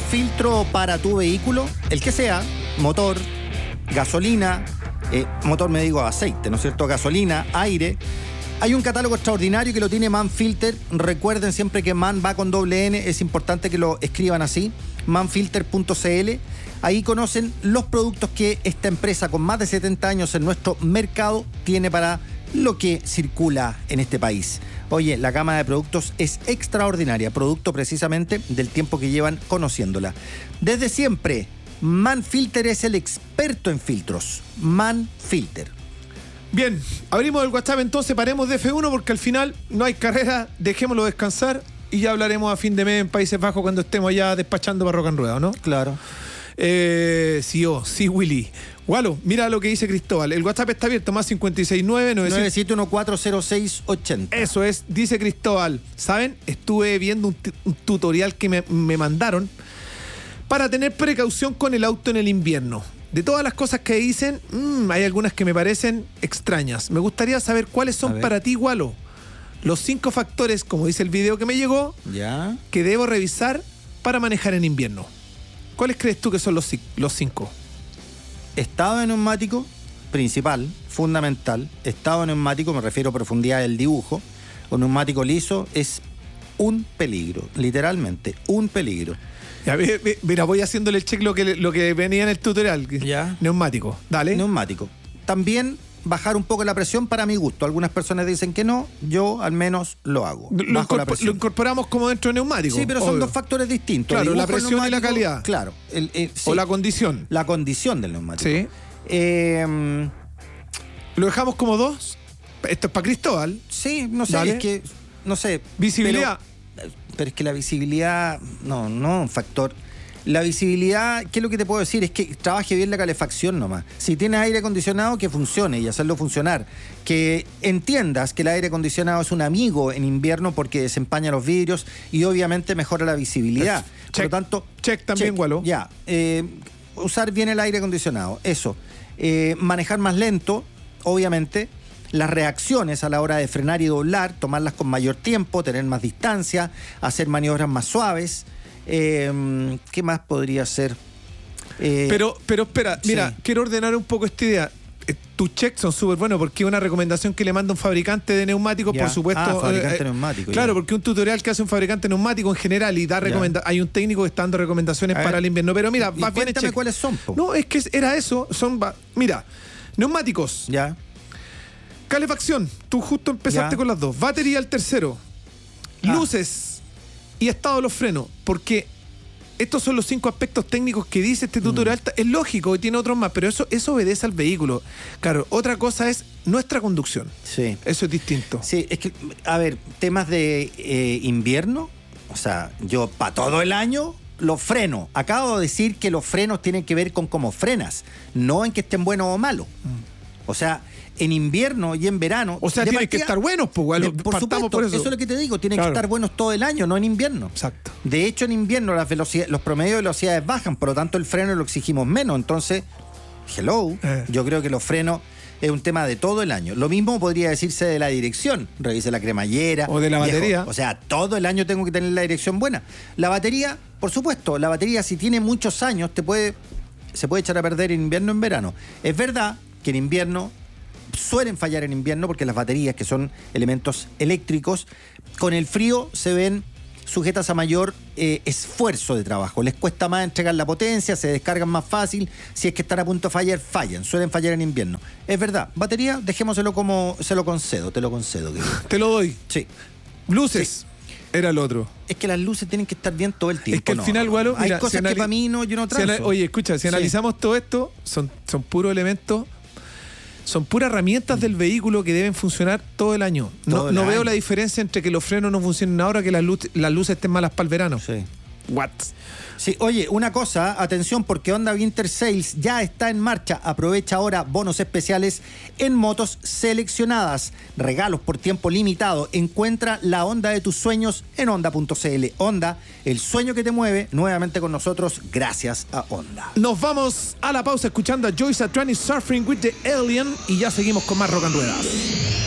filtro para tu vehículo, el que sea, motor, gasolina, motor me digo aceite, ¿no es cierto? Gasolina, aire. Hay un catálogo extraordinario que lo tiene Manfilter. Recuerden siempre que Man va con doble N, es importante que lo escriban así, manfilter.cl. Ahí conocen los productos que esta empresa con más de 70 años en nuestro mercado tiene para lo que circula en este país. Oye, la gama de productos es extraordinaria, producto precisamente del tiempo que llevan conociéndola. Desde siempre, Manfilter es el experto en filtros. Manfilter. Bien, abrimos el WhatsApp entonces, paremos de F1 porque al final no hay carrera, dejémoslo descansar y ya hablaremos a fin de mes en Países Bajos cuando estemos ya despachando para Rock and Rueda, ¿no? Claro. Sí, Willy. Walo, mira lo que dice Cristóbal. El WhatsApp está abierto, más 569-97140680. Eso es, dice Cristóbal. ¿Saben? Estuve viendo un tutorial que me mandaron para tener precaución con el auto en el invierno. De todas las cosas que dicen, hay algunas que me parecen extrañas. Me gustaría saber cuáles son para ti, Walo, los 5 factores, como dice el video que me llegó, que debo revisar para manejar en invierno. ¿Cuáles crees tú que son los 5? Estado de neumático, principal, fundamental. Estado de neumático, me refiero a profundidad del dibujo. Un neumático liso es un peligro, literalmente, un peligro. Ya, mira, voy haciéndole el check lo que venía en el tutorial. Ya. Neumático, dale. Neumático. También bajar un poco la presión para mi gusto. Algunas personas dicen que no, yo al menos lo hago. Lo incorporamos como dentro de neumático. Sí, pero son dos factores distintos. Claro, la presión y la calidad. Claro. Sí. O la condición. La condición del neumático. Sí. ¿Lo dejamos como 2? Esto es para Cristóbal. Sí, no sé, Dale. es que, no sé. Visibilidad. Pero es que la visibilidad, no, un factor. La visibilidad, ¿qué es lo que te puedo decir? Es que trabaje bien la calefacción nomás. Si tienes aire acondicionado, que funcione y hacerlo funcionar. Que entiendas que el aire acondicionado es un amigo en invierno porque desempaña los vidrios y obviamente mejora la visibilidad. Por lo tanto, check también, Walo. Ya, usar bien el aire acondicionado, eso. Manejar más lento, obviamente. Las reacciones a la hora de frenar y doblar, tomarlas con mayor tiempo, tener más distancia, hacer maniobras más suaves. ¿Qué más podría ser? Pero espera, mira, quiero ordenar un poco esta idea. Tus checks son súper buenos porque es una recomendación que le manda un fabricante de neumáticos, por supuesto. Fabricante neumático. Claro, porque un tutorial que hace un fabricante neumático en general y da hay un técnico que está dando recomendaciones para el invierno. Pero mira, más bien cuéntame cuáles son. No, es que era eso. Mira, neumáticos. Ya. Calefacción, tú justo empezaste con las 2. Batería el tercero. Luces y estado de los frenos. Porque estos son los 5 aspectos técnicos que dice este tutorial. Es lógico y tiene otros más, pero eso obedece al vehículo. Claro, otra cosa es nuestra conducción. Sí. Eso es distinto. Sí, es que, a ver, temas de invierno, o sea, yo para todo el año los frenos. Acabo de decir que los frenos tienen que ver con cómo frenas, no en que estén buenos o malos. O sea, en invierno y en verano. O sea, tienen que estar buenos, pues, bueno, por supuesto, por eso es lo que te digo, tienen que estar buenos todo el año, no en invierno. Exacto. De hecho, en invierno los promedios de velocidades bajan, por lo tanto el freno lo exigimos menos. Entonces, yo creo que los frenos es un tema de todo el año. Lo mismo podría decirse de la dirección. Revise la cremallera. O de la batería. O sea, todo el año tengo que tener la dirección buena. La batería, por supuesto, la batería si tiene muchos años se puede echar a perder en invierno, en verano. Es verdad que en invierno suelen fallar en invierno porque las baterías, que son elementos eléctricos, con el frío se ven sujetas a mayor esfuerzo de trabajo. Les cuesta más entregar la potencia, se descargan más fácil. Si es que están a punto de fallar, fallan. Suelen fallar en invierno. Es verdad. Batería, dejémoselo como se lo concedo. Te lo concedo. Te lo doy. Sí. Luces. Sí. Era el otro. Es que las luces tienen que estar bien todo el tiempo. Es que al final, Gualo, hay cosas que para mí yo no transo. Oye, escucha, si analizamos todo esto, son puros elementos. Son puras herramientas del vehículo que deben funcionar todo el año. No veo la diferencia entre que los frenos no funcionen ahora que las luces estén malas para el verano. Sí. What? Sí, oye, una cosa, atención, porque Honda Winter Sales ya está en marcha. Aprovecha ahora bonos especiales en motos seleccionadas. Regalos por tiempo limitado. Encuentra la Honda de tus sueños en Honda.cl. Honda, el sueño que te mueve, nuevamente con nosotros, gracias a Honda. Nos vamos a la pausa escuchando a Joyce Satriani, Surfing with the Alien, y ya seguimos con más Rock and Ruedas.